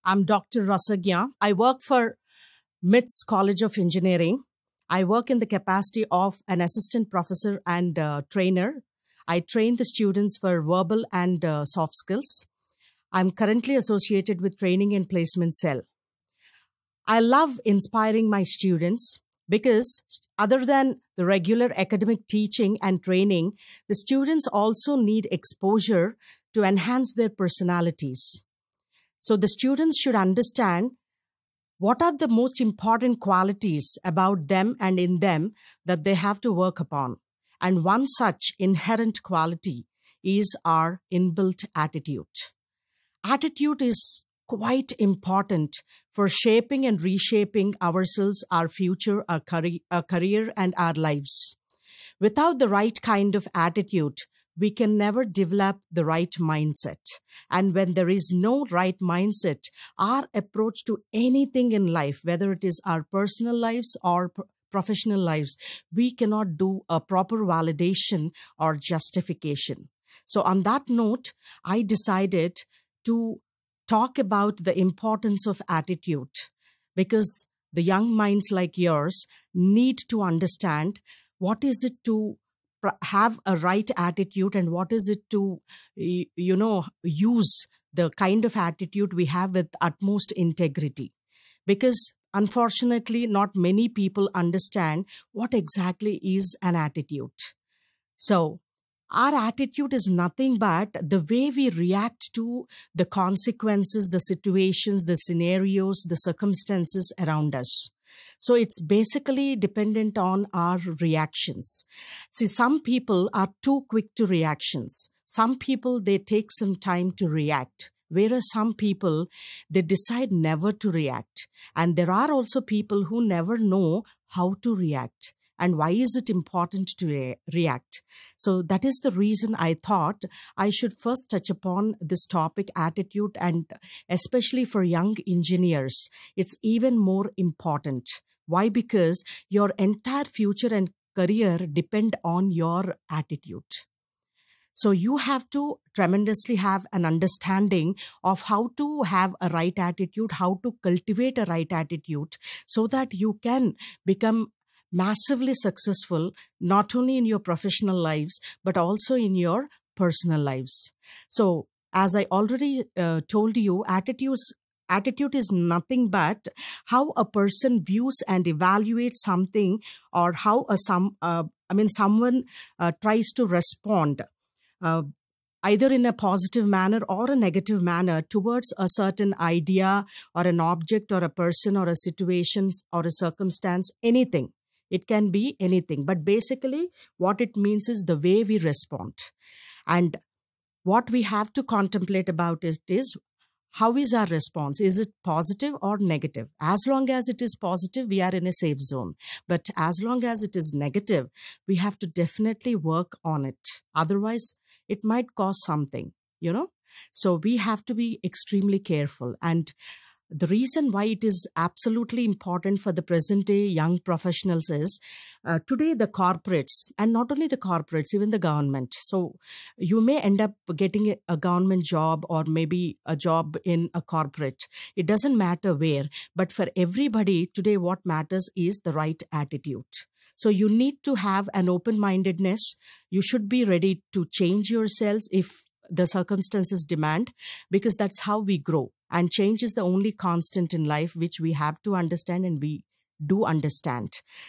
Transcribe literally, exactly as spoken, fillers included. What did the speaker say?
I'm Doctor Rasagya. I work for MITS College of Engineering. I work in the capacity of an assistant professor and uh, trainer. I train the students for verbal and uh, soft skills. I'm currently associated with Training and Placement Cell. I love inspiring my students because other than the regular academic teaching and training, the students also need exposure to enhance their personalities. So the students should understand what are the most important qualities about them and in them that they have to work upon. And one such inherent quality is our inbuilt attitude. Attitude is quite important for shaping and reshaping ourselves, our future, our career, our career, and our lives. Without the right kind of attitude, we can never develop the right mindset. And when there is no right mindset, our approach to anything in life, whether it is our personal lives or p- professional lives, we cannot do a proper validation or justification. So on that note, I decided to talk about the importance of attitude because the young minds like yours need to understand what is it to pr- have a right attitude and what is it to y- you know use the kind of attitude we have with utmost integrity, because unfortunately not many people understand what exactly is an attitude. So our attitude is nothing but the way we react to the consequences, the situations, the scenarios, the circumstances around us. So it's basically dependent on our reactions. See, some people are too quick to reactions. Some people, they take some time to react. Whereas some people, they decide never to react. And there are also people who never know how to react. And why is it important to re- react? So that is the reason I thought I should first touch upon this topic, attitude, and especially for young engineers, it's even more important. Why? Because your entire future and career depend on your attitude. So you have to tremendously have an understanding of how to have a right attitude, how to cultivate a right attitude so that you can become massively successful, not only in your professional lives, but also in your personal lives. So as I already uh, told you, attitudes attitude is nothing but how a person views and evaluates something, or how a some uh, I mean someone uh, tries to respond uh, either in a positive manner or a negative manner towards a certain idea or an object or a person or a situation or a circumstance, anything. It can be anything. But basically, what it means is the way we respond. And what we have to contemplate about it is how is our response? Is it positive or negative? As long as it is positive, we are in a safe zone. But as long as it is negative, we have to definitely work on it. Otherwise, it might cause something, you know? So we have to be extremely careful. And the reason why it is absolutely important for the present day young professionals is uh, today the corporates, and not only the corporates, even the government. So you may end up getting a, a government job or maybe a job in a corporate. It doesn't matter where, but for everybody today, what matters is the right attitude. So you need to have an open mindedness. You should be ready to change yourselves if the circumstances demand, because that's how we grow. And change is the only constant in life which we have to understand, and we do understand.